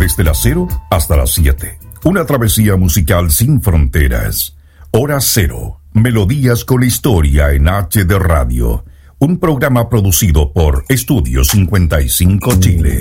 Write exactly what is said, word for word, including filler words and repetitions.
desde las cero hasta las siete. Una travesía musical sin fronteras. Hora Cero. Melodías con historia en H D Radio. Un programa producido por Estudio cincuenta y cinco Chile.